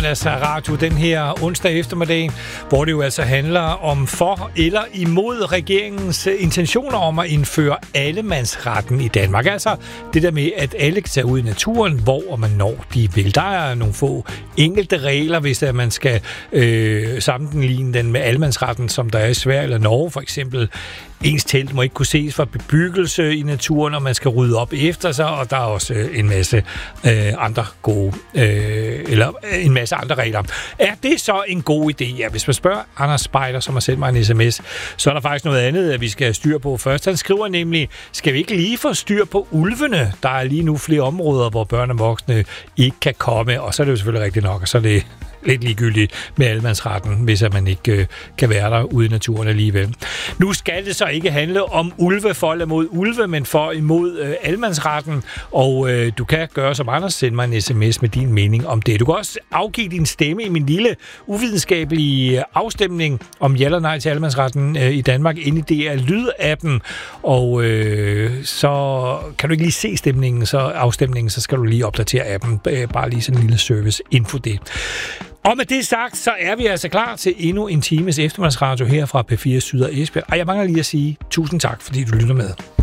eftermiddagsradio den her onsdag eftermiddag, hvor det jo altså handler om for eller imod regeringens intentioner om at indføre allemandsretten i Danmark. Altså det der med, at alle kan tage ud i naturen, hvor man når de vil. Der er nogle få enkelte regler, hvis man skal sammenligne den med allemandsretten, som der er i Sverige eller Norge for eksempel. Ens telt må ikke kunne ses for bebyggelse i naturen, og man skal rydde op efter sig, og der er også en masse andre gode, eller en masse andre regler. Er det så en god idé? Ja, hvis man spørger Anders Spejder, som har sendt mig en sms, så er der faktisk noget andet, at vi skal have styr på først. Han skriver nemlig, skal vi ikke lige få styr på ulvene? Der er lige nu flere områder, hvor børn og voksne ikke kan komme, og så er det jo selvfølgelig rigtigt nok, og så er det lidt ligegyldigt med allemandsretten, hvis man ikke kan være der ude i naturen alligevel. Nu skal det så ikke handle om ulve for eller mod ulve, men for imod allemandsretten, og du kan gøre som Anders, sende mig en sms med din mening om det. Du kan også afgive din stemme i min lille uvidenskabelige afstemning om ja eller nej til allemandsretten i Danmark inde i DR Lyd-appen, og så kan du ikke lige se afstemningen, så skal du lige opdatere appen. Bare lige sådan en lille service-info det. Og med det sagt, så er vi altså klar til endnu en times eftermiddagsradio her fra P4 Syd og Esbjerg. Og jeg mangler lige at sige tusind tak, fordi du lytter med.